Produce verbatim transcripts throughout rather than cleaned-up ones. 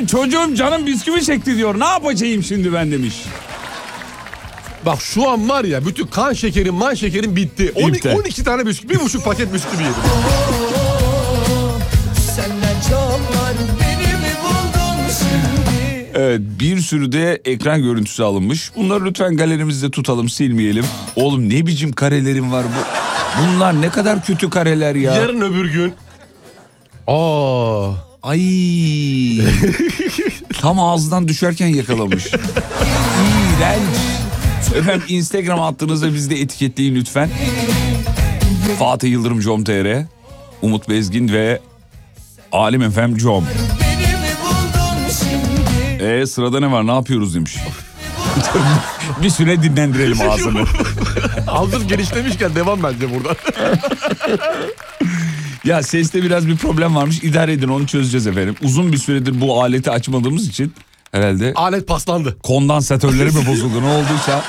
Hocam çocuğum canım bisküvi çekti diyor. Ne yapacağım şimdi ben demiş. Bak şu an var ya bütün kan şekerim man şekerim bitti. on iki, on iki tane bisküvi, bir buçuk paket bisküvi yedim. Senden canlar beni mi buldun şimdi? Evet, bir sürü de ekran görüntüsü alınmış. Bunları lütfen galerimizde tutalım, silmeyelim. Oğlum ne biçim karelerim var bu. Bunlar ne kadar kötü kareler ya. Yarın öbür gün. Aa. Ay. Tam ağzından düşerken yakalamış. İğrenç. Efendim Instagram hattınızda bizi de etiketleyin lütfen. Fatih Yıldırım nokta com nokta tr, Umut Bezgin ve Alim Efem com. Eee sırada ne var, ne yapıyoruz demiş. Bir süre dinlendirelim ağzını. Hazır genişlemişken devam bence buradan. Ya seste biraz bir problem varmış, idare edin, onu çözeceğiz efendim. Uzun bir süredir bu aleti açmadığımız için herhalde. Alet paslandı. Kondansatörleri mi bozuldu ne olduysa.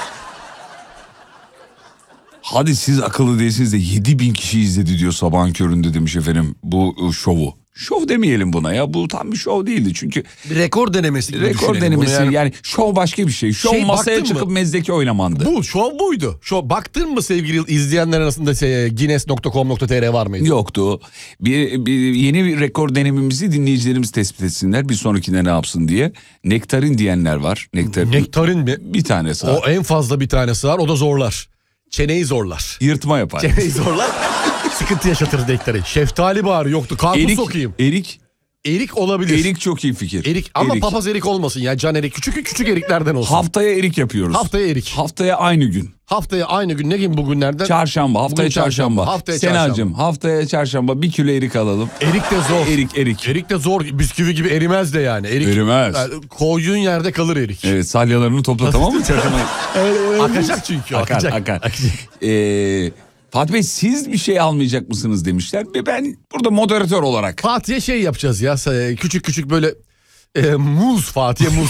Hadi siz akıllı değilsiniz de yedi bin kişi izledi diyor sabahın köründe demiş efendim bu şovu. Şov demeyelim buna ya, bu tam bir şov değildi çünkü. Bir rekor denemesi gibi Rekor denemesi yani... yani şov başka bir şey. Şov şey, masaya çıkıp mı? mezdeki oynamandı. Bu şov buydu. Şov, baktın mı sevgili izleyenler arasında şey, Guinness nokta com nokta tr var mıydı? Yoktu. Bir, bir yeni bir rekor denememizi dinleyicilerimiz tespit etsinler. Bir sonrakine ne yapsın diye. Nektarin diyenler var. Nektarin, Nektarin mi? Bir tanesi var. O en fazla bir tanesi var. O da zorlar. Çeneyi zorlar. Yırtma yapar. Çeneyi zorlar. Sıkıntı yaşatır nektarin. Şeftali bari yoktu. Karpuz erik, sokayım. Erik. Erik olabilir. Erik çok iyi fikir. Erik ama erik. papaz erik olmasın ya. Can erik. Küçük küçük eriklerden olsun. Haftaya erik yapıyoruz. Haftaya erik. Haftaya aynı gün. Haftaya aynı gün. Ne gün bugünlerden? Çarşamba. Haftaya Bugün çarşamba. çarşamba. Haftaya Senacığım çarşamba. haftaya çarşamba bir kilo erik alalım. Erik de zor. Erik erik. Erik de zor. Bisküvi gibi erimez de yani. Erik, Erimez. Yani koyduğun yerde kalır erik. Evet, salyalarını topla tamam mı çarşamba? Akacak çünkü. Akar Akacak. akar. Ee, Fatih Bey siz bir şey almayacak mısınız demişler. Ve ben burada moderatör olarak. Fatih'e şey yapacağız ya. Küçük küçük böyle e, muz Fatih'e muz.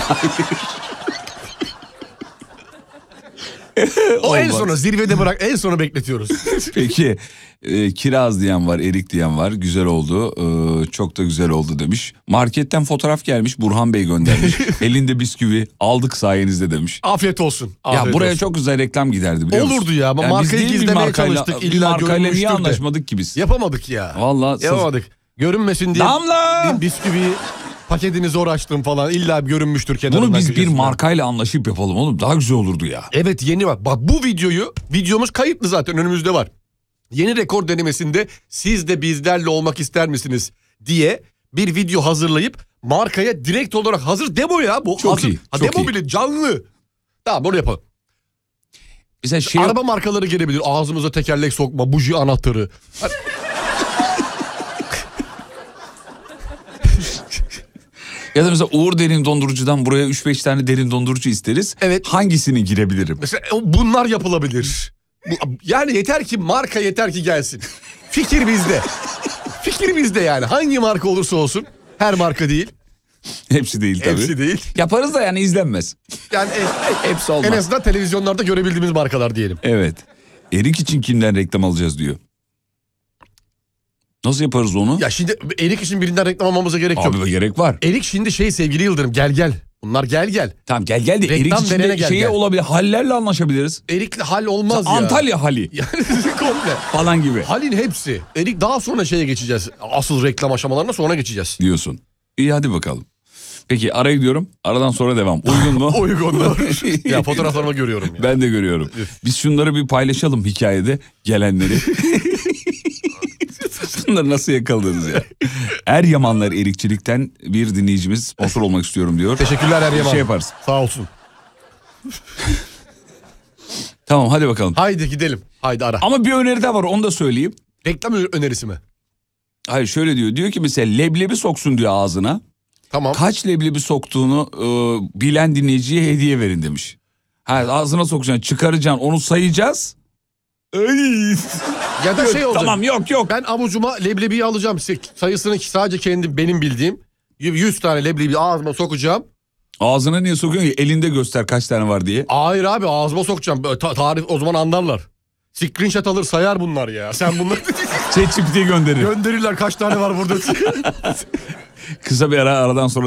O en sona zirvede bırak, en sona bekletiyoruz. Peki e, kiraz diyen var, erik diyen var, güzel oldu, e, çok da güzel oldu demiş. Marketten fotoğraf gelmiş, Burhan Bey göndermiş. Elinde bisküvi aldık sayenizde demiş. Afiyet olsun. Afiyet Ya buraya olsun. çok güzel reklam giderdi biliyor musun? Olurdu ya ama Yani markayı biz değil bir gizlemeye markayla, çalıştık. bir İlla markayla niye görünmüştür de. anlaşmadık ki biz? Yapamadık ya. Vallahi Yapamadık. Görünmesin diye. Damla! Bisküvi paketini zor açtım falan. İlla görünmüştür kenarından. Bunu biz bir köşesinden. markayla anlaşıp yapalım oğlum, daha güzel olurdu ya. Evet yeni var. Bak bu videoyu, videomuz kayıtlı zaten önümüzde var. Yeni rekor denemesinde siz de bizlerle olmak ister misiniz diye bir video hazırlayıp markaya direkt olarak hazır demo ya bu. Çok hazır. iyi, Ha, çok demo iyi. bile canlı. Tamam bunu yapalım. Mesela şey Araba markaları gelebilir. Ağzımıza tekerlek sokma, buji anahtarı. ya da mesela Uğur Derin Dondurucu'dan buraya üç beş tane derin dondurucu isteriz. Evet. Hangisini girebilirim? Mesela bunlar yapılabilir. Bu, yani yeter ki marka yeter ki gelsin. Fikir bizde. Fikir bizde yani. Hangi marka olursa olsun. Her marka değil. Hepsi değil tabii. Hepsi değil. Yaparız da yani izlenmez. Yani en, Hepsi olmaz. en azından televizyonlarda görebildiğimiz markalar diyelim. Evet. Erik için kimden reklam alacağız diyor. Nasıl yaparız onu? Ya şimdi Erik için birinden reklam almamıza gerek yok. Abi gerek var. Erik şimdi şey sevgili Yıldırım gel gel. Bunlar gel gel. Tamam gel gel de Reklam Erik için verene de gel, şeyi gel. olabilir. Hallerle anlaşabiliriz. Erik'le hal olmaz ya. Antalya hali Yani komple. falan gibi Halin hepsi. Erik daha sonra şeye geçeceğiz. Asıl reklam aşamalarına sonra geçeceğiz. diyorsun. İyi hadi bakalım. Peki araya gidiyorum. Aradan sonra devam. Uygun mu? Uygundur. Ya fotoğraflarımı görüyorum ya. Ben de görüyorum. Biz şunları bir paylaşalım hikayede gelenleri. Bunları nasıl yakaladınız ya? Eryamanlar Erikçilik'ten bir dinleyicimiz sponsor olmak istiyorum diyor. Teşekkürler Eryaman. Bir şey yaparız. Sağ olsun. Tamam hadi bakalım. Haydi gidelim. Haydi ara. Ama bir öneri de var, onu da söyleyeyim. Reklam önerisi mi? Hayır şöyle diyor. Diyor ki mesela leblebi soksun diyor ağzına. Tamam. Kaç leblebi soktuğunu e, bilen dinleyiciye hediye verin demiş. Ha, ağzına sokacaksın, çıkaracaksın, onu sayacağız. Ay. Ya da şey olacak. Tamam yok yok. Ben avucuma leblebiyi alacağım. Sayısını sadece kendim benim bildiğim. yüz tane leblebi ağzıma sokacağım. Ağzına niye sokuyorsun ki? Elinde göster kaç tane var diye. Hayır abi ağzıma sokacağım. Ta- tarif o zaman anlarlar. Screenshot alır sayar bunlar ya. Sen bunları ChatGPT'ye gönderir. gönderirler kaç tane var burada. Kısa bir ara aradan sonra